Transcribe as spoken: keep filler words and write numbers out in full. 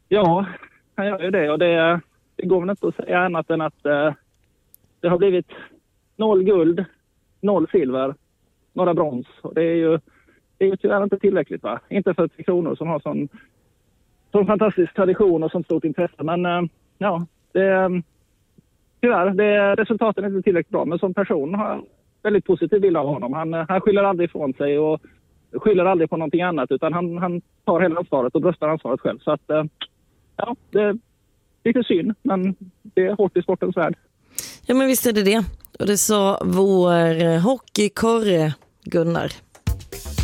Ja, han gör ju det. Och det, det går väl inte att säga annat än att eh, det har blivit noll guld, noll silver, några brons. Och det är ju, det är ju tyvärr inte tillräckligt, va? Inte för Tre Kronor som har sån, sån fantastisk tradition och sånt stort intresse. Men eh, ja, det, tyvärr, det, resultaten är inte tillräckligt bra. Men som person har jag väldigt positiv bild av honom. Han, han skyller aldrig ifrån sig och skyller aldrig på någonting annat. Utan han, han tar hela ansvaret och bröstar ansvaret själv. Så att, eh, ja, det är lite synd. Men det är hårt i sportens värld. Ja, men visst är det det. Och det sa vår hockeykorre Gunnar.